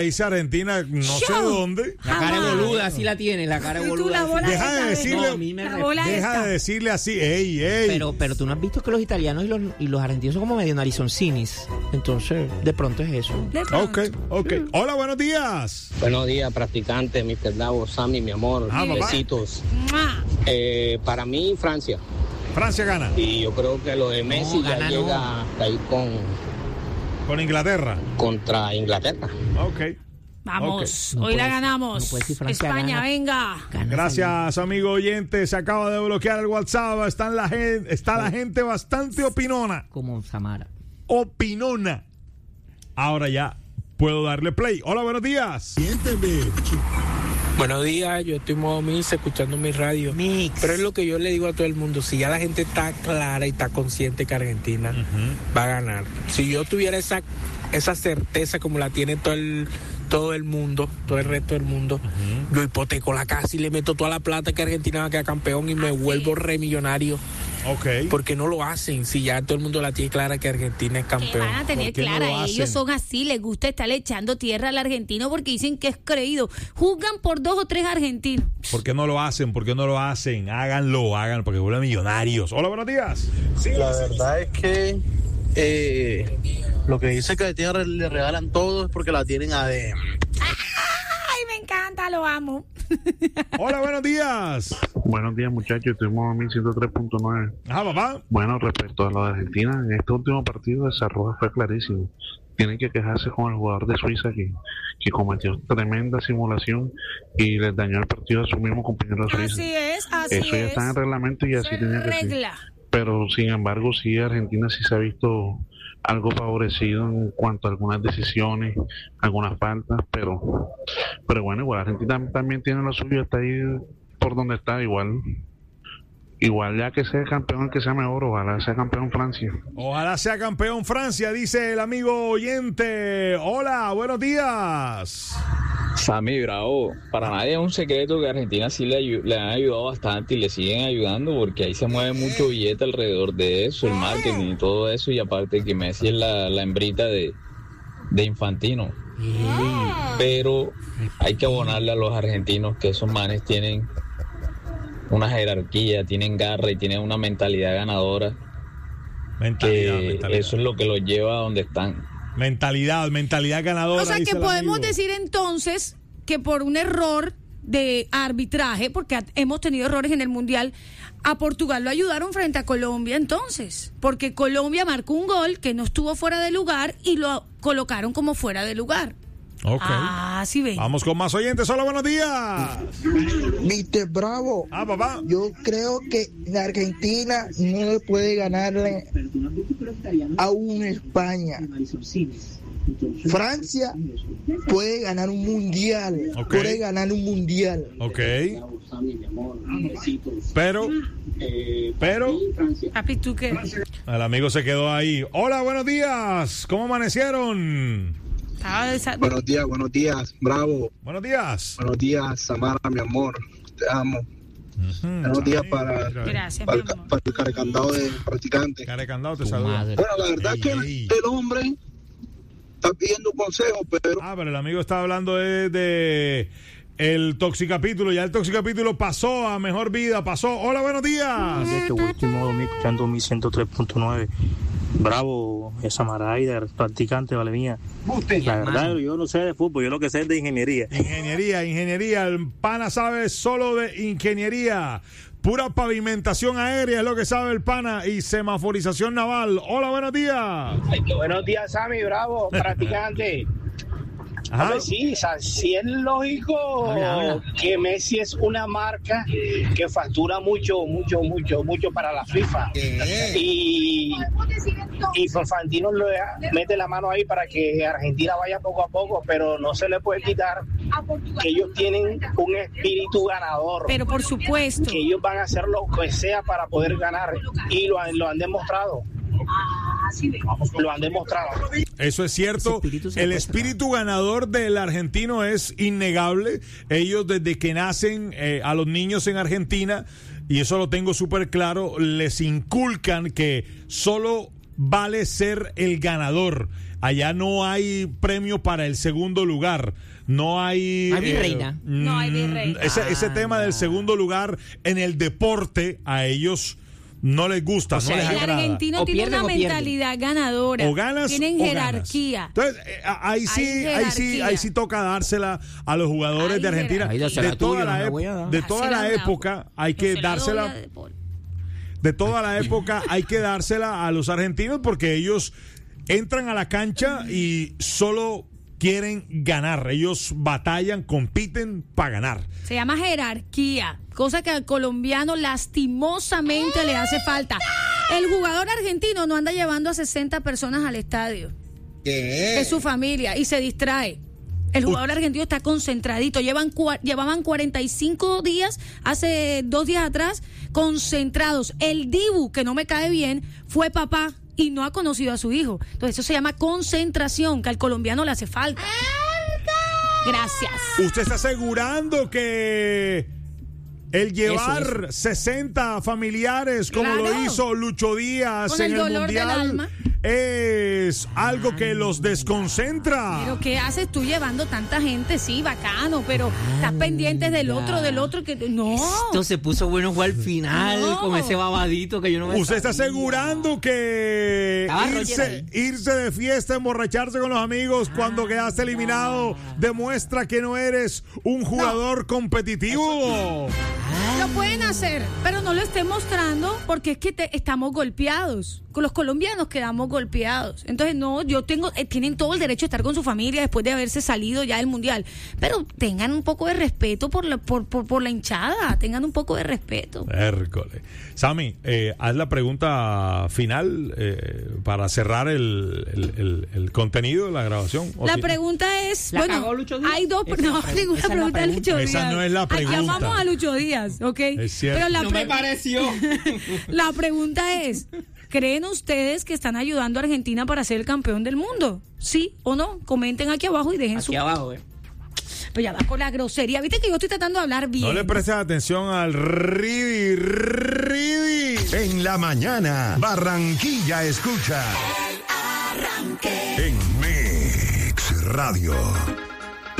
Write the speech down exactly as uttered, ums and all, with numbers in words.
Dice Argentina, no Show. sé dónde. La cara boluda, así la tiene, la cara Y tú boluda. la bola así. Deja de esta, decirle, No, a mí me la re- bola deja esta. de decirle así, ey, ey. Pero, pero tú no has visto que los italianos y los, y los argentinos son como medio narizoncinis. Entonces, de pronto es eso. De pronto. Ok, ok. Hola, buenos días. Buenos días, practicante, mister Davo, Sammy, mi amor. Ah, papá. Besitos. ¡Mua! Eh, para mí, Francia. Francia gana Y yo creo que lo de Messi No, ya gana, llega no. hasta ahí con, con Inglaterra. contra Inglaterra. Ok. Vamos, Ok. hoy No la puedes- ganamos. no puedes decir Francia España, gana. venga. Gana Gracias, amigo oyente. Se acaba de bloquear el WhatsApp. Está, en la, gen- está la gente bastante opinona. como Samara. Opinona. Ahora ya puedo darle play. Hola, buenos días. Buenos días, yo estoy en modo mix escuchando mi radio. Mix. Pero es lo que yo le digo a todo el mundo, si ya la gente está clara y está consciente que Argentina va a ganar. Si yo tuviera esa esa certeza como la tiene todo el todo el mundo, todo el resto del mundo, yo hipoteco la casa y le meto toda la plata que Argentina va a quedar campeón y me Así vuelvo es. remillonario. Ok. Porque no lo hacen, si ya todo el mundo la tiene clara que Argentina es Que campeón. van a tener ¿Por qué no clara, lo hacen? ellos son así, les gusta estarle echando tierra al argentino porque dicen que es creído. Juzgan por dos o tres argentinos. ¿Por qué no lo hacen? ¿Por qué no lo hacen? Háganlo, háganlo, porque vuelven millonarios. Hola, buenos días. La verdad es que eh, lo que dice que le, le regalan todo es porque la tienen A D M. Ay, me encanta, lo amo. Hola, buenos días. Buenos días, muchachos. Estuvimos en mil ciento tres punto nueve. Ajá, papá. Bueno, respecto a lo de Argentina, en este último partido de Sarroja fue clarísimo. Tienen que quejarse con el jugador de Suiza que, que cometió tremenda simulación y les dañó el partido a su mismo compañero de Suiza. Así es, así Eso ya es. está en el reglamento y así Se tenía que ser. regla. Pero sin embargo, sí, Argentina sí se ha visto algo favorecido en cuanto a algunas decisiones, algunas faltas, pero pero bueno, igual Argentina también tiene lo suyo, está ahí por donde está, igual igual ya que sea campeón, que sea mejor, ojalá sea campeón Francia. Ojalá sea campeón Francia, dice el amigo oyente. Hola, buenos días. Sammy, bravo. Para nadie es un secreto que Argentina sí le, ayu- le han ayudado bastante y le siguen ayudando porque ahí se mueve mucho billete alrededor de eso, el marketing y todo eso. Y aparte que Messi es la, la hembrita de, de Infantino. Pero hay que abonarle a los argentinos que esos manes tienen una jerarquía, tienen garra y tienen una mentalidad ganadora. Mentalidad, Que mentalidad. eso es lo que los lleva a donde están. Mentalidad, mentalidad ganadora. O sea dice que el podemos amigo. decir entonces que por un error de arbitraje, porque ha- hemos tenido errores en el Mundial, a Portugal lo ayudaron frente a Colombia entonces, porque Colombia marcó un gol que no estuvo fuera de lugar y lo colocaron como fuera de lugar. Ok. Ah, sí ven. Vamos con más oyentes. Hola, buenos días. mister Bravo, Ah, papá. yo creo que la Argentina no le puede ganarle a una España. Francia puede ganar un mundial, Ok. puede ganar un mundial. Ok. Pero, pero, Papi, ¿tú qué? el amigo se quedó ahí. Hola, buenos días. ¿Cómo amanecieron? Estaba desa- Buenos días, buenos días, Bravo. Buenos días. Buenos días, Samara, mi amor. Te amo. Buenos días para, Gracias, para, mi el, amor. para el carecandado de practicante. Carecandado te Tu saluda. madre. Bueno, la verdad Ey, que ey. el hombre está pidiendo un consejo, pero Ah, pero el amigo está hablando de, de el Toxicapítulo. Ya el Toxicapítulo pasó a Mejor Vida. Pasó. Hola, buenos días. Este último domingo escuchando mi ciento tres punto nueve. Bravo, esa maraida, practicante, vale mía. La verdad, yo no sé de fútbol, yo lo que sé es de ingeniería. Ingeniería, ingeniería. El pana sabe solo de ingeniería. Pura pavimentación aérea es lo que sabe el pana y semaforización naval. Hola, buenos días. Buenos días, Sammy, bravo, practicante. Ajá. Hombre, sí, o sea, sí es lógico Habla, habla. que Messi es una marca que factura mucho, mucho, mucho, mucho para la FIFA. Y, y Infantino le mete la mano ahí para que Argentina vaya poco a poco, pero no se le puede quitar que ellos tienen un espíritu ganador. Pero por supuesto. Que ellos van a hacer lo que sea para poder ganar y lo han, lo han demostrado. Lo han demostrado. Eso es cierto. Ese espíritu se El puede espíritu ganador del argentino es innegable. Ellos desde que nacen eh, a los niños en Argentina, y eso lo tengo súper claro, les inculcan que solo vale ser el ganador. allá no hay premio para el segundo lugar. No hay... ¿Hay virreina? Eh, No hay virreina. Ese, ese Ah, tema no. del segundo lugar en el deporte a ellos no les gusta, O sea, no les El agrada. argentino O tiene pierden una o pierden. mentalidad ganadora. O ganas Tienen o jerarquía. ganas. Entonces, eh, ahí sí, Hay ahí sí, jerarquía. ahí sí toca dársela a los jugadores Hay de Argentina. jerarquía. Ahí dásela De tuya, toda no la, me ep- voy a dar. de toda Así la la da, época hay No que se la doy dársela. a De Paul. De toda la época hay que dársela a los argentinos porque ellos entran a la cancha y solo quieren ganar. Ellos batallan, compiten para ganar. Se llama jerarquía, cosa que al colombiano lastimosamente le hace falta. El jugador argentino no anda llevando a sesenta personas al estadio. Es su familia y se distrae. El jugador argentino está concentradito. Llevan cua- llevaban cuarenta y cinco días, hace dos días atrás, concentrados. El Dibu, que no me cae bien, fue papá y no ha conocido a su hijo. Entonces eso se llama concentración, que al colombiano le hace falta. Gracias. ¿Usted está asegurando que el llevar Eso, sesenta familiares como Claro. lo hizo Lucho Díaz Con en el el dolor del Mundial alma. es algo que los desconcentra? Pero ¿qué haces tú llevando tanta gente? Sí, bacano, pero estás pendiente del otro, del otro que no. Esto se puso bueno fue al final No. con ese babadito que yo no me ¿Usted está sabía. asegurando que Estaba Roger irse, ahí. irse de fiesta, emborracharse con los amigos cuando quedaste eliminado demuestra que no eres un jugador competitivo? Lo pueden hacer, pero no lo estén mostrando porque es que te, estamos golpeados. Con los colombianos quedamos golpeados. Entonces, no, yo tengo, eh, tienen todo el derecho a estar con su familia después de haberse salido ya del mundial. Pero tengan un poco de respeto por la, por, por, por la hinchada, tengan un poco de respeto. Hércole. Sammy, eh, haz la pregunta final eh, para cerrar el, el, el, el contenido de la grabación. ¿O La sí? pregunta es, ¿La bueno, cagó Lucho Díaz? hay dos, Esa es la no, pregunta. ninguna Esa es la pregunta de pregunta. Lucho Díaz. Esa no es la Aquí pregunta. amamos a Lucho Díaz, ¿ok? Es cierto. Pero la No me pre- pareció. La pregunta es, ¿creen ustedes que están ayudando a Argentina para ser el campeón del mundo? ¿Sí o no? Comenten aquí abajo y dejen Aquí su... abajo, eh. Pues ya va con la grosería. Viste que yo estoy tratando de hablar bien. No le prestes atención al Ridi, Ridi. En la mañana, Barranquilla escucha. En Mix Radio.